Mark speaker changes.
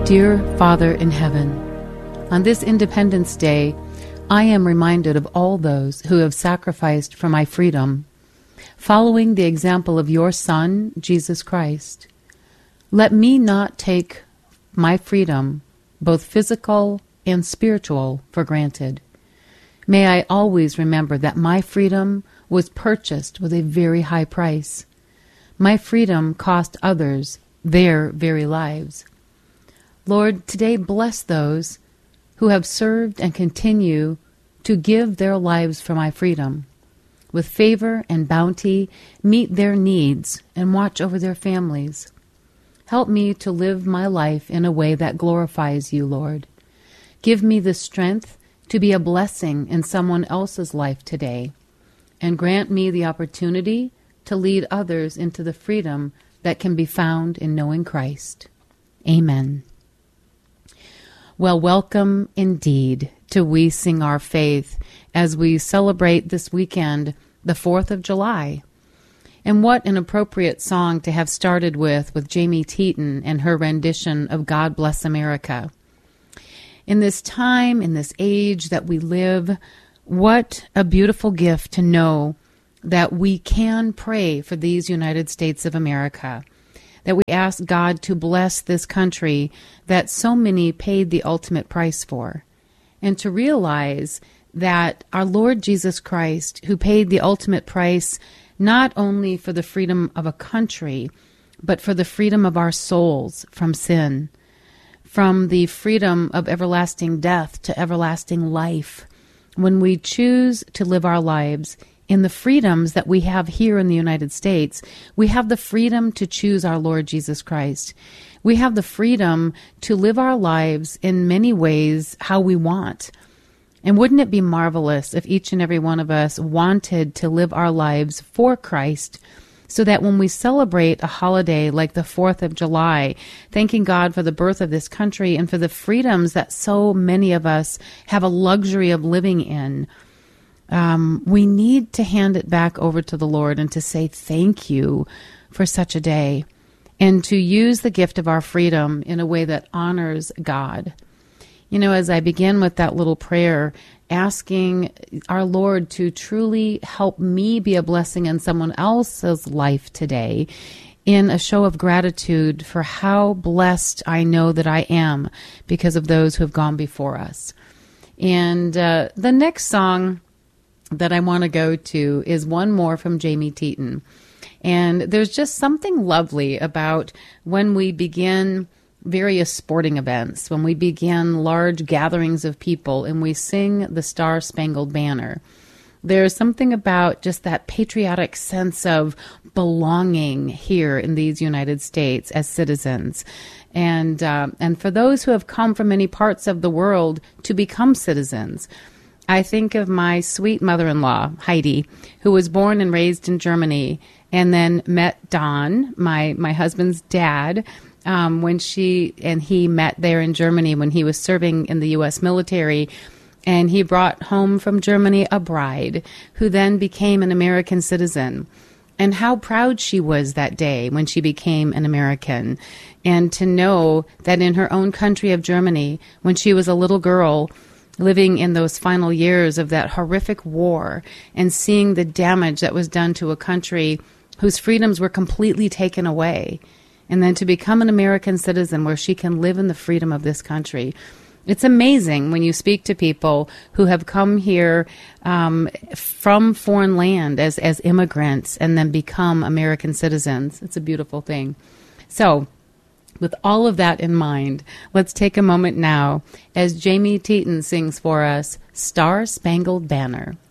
Speaker 1: Dear Father in heaven, on this Independence Day, I am reminded of all those who have sacrificed for my freedom, following the example of your Son, Jesus Christ. Let me not take my freedom, both physical and spiritual, for granted. May I always remember that my freedom was purchased with a very high price. My freedom cost others their very lives. Lord, today bless those who have served and continue to give their lives for my freedom. With favor and bounty, meet their needs and watch over their families. Help me to live my life in a way that glorifies you, Lord. Give me the strength to be a blessing in someone else's life today, and grant me the opportunity to lead others into the freedom that can be found in knowing Christ. Amen. Well, welcome indeed to We Sing Our Faith as we celebrate this weekend, the 4th of July. And what an appropriate song to have started with Jamie Teton and her rendition of God Bless America. In this time, in this age that we live, what a beautiful gift to know that we can pray for these United States of America, that we ask God to bless this country that so many paid the ultimate price for, and to realize that our Lord Jesus Christ, who paid the ultimate price not only for the freedom of a country, but for the freedom of our souls from sin, from the freedom of everlasting death to everlasting life, when we choose to live our lives in the freedoms that we have here in the United States, we have the freedom to choose our Lord Jesus Christ. We have the freedom to live our lives in many ways how we want. And wouldn't it be marvelous if each and every one of us wanted to live our lives for Christ, so that when we celebrate a holiday like the 4th of July, thanking God for the birth of this country and for the freedoms that so many of us have a luxury of living in, we need to hand it back over to the Lord and to say thank you for such a day, and to use the gift of our freedom in a way that honors God. You know, as I begin with that little prayer, asking our Lord to truly help me be a blessing in someone else's life today, in a show of gratitude for how blessed I know that I am because of those who have gone before us. And the next song that I want to go to is one more from Jamie Teton. And there's just something lovely about when we begin various sporting events, when we begin large gatherings of people and we sing the Star-Spangled Banner. There's something about just that patriotic sense of belonging here in these United States as citizens. And for those who have come from many parts of the world to become citizens, I think of my sweet mother-in-law, Heidi, who was born and raised in Germany, and then met Don, my husband's dad, when she and he met there in Germany when he was serving in the U.S. military. And he brought home from Germany a bride who then became an American citizen. And how proud she was that day when she became an American. And to know that in her own country of Germany, when she was a little girl, living in those final years of that horrific war and seeing the damage that was done to a country whose freedoms were completely taken away, and then to become an American citizen where she can live in the freedom of this country. It's amazing when you speak to people who have come here from foreign land as immigrants and then become American citizens. It's a beautiful thing. So, with all of that in mind, let's take a moment now as Jamie Teton sings for us, Star-Spangled Banner.